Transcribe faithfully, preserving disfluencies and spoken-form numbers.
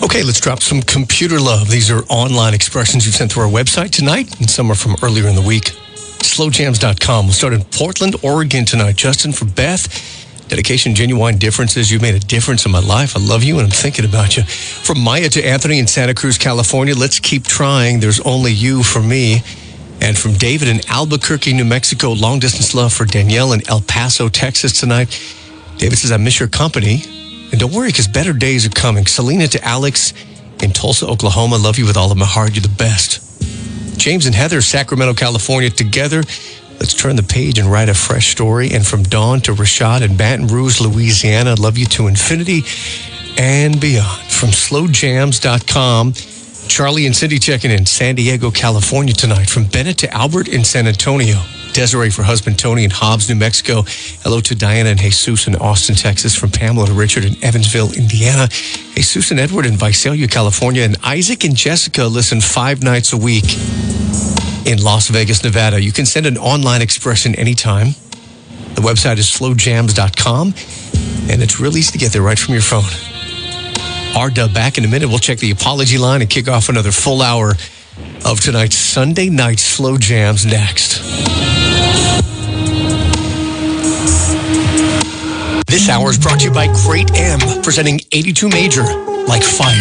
Okay, let's drop some computer love. These are online expressions you've sent to our website tonight, and some are from earlier in the week. slow jams dot com. We'll start in Portland, Oregon tonight. Justin, for Beth. Dedication, genuine differences. You made a difference in my life. I love you, and I'm thinking about you. From Maya to Anthony in Santa Cruz, California. Let's keep trying. There's only you for me. And from David in Albuquerque, New Mexico. Long distance love for Danielle in El Paso, Texas tonight. David says, I miss your company. And don't worry, because better days are coming. Selena to Alex in Tulsa, Oklahoma. Love you with all of my heart. You're the best. James and Heather, Sacramento, California. Together, let's turn the page and write a fresh story. And from Dawn to Rashad in Baton Rouge, Louisiana. Love you to infinity and beyond. From slow jams dot com. Charlie and Cindy checking in San Diego, California tonight. From Bennett to Albert in San Antonio. Desiree for husband Tony in Hobbs, New Mexico. Hello to Diana and Jesus in Austin, Texas. From Pamela to Richard in Evansville, Indiana. Jesus and Edward in Visalia, California. And Isaac and Jessica listen five nights a week in Las Vegas, Nevada. You can send an online expression anytime. The website is slow jams dot com, and it's real easy to get there right from your phone. R-Dub back in a minute. We'll check the apology line and kick off another full hour of tonight's Sunday night Slow Jams next. This hour is brought to you by Great M, presenting eighty-two Major, like fire.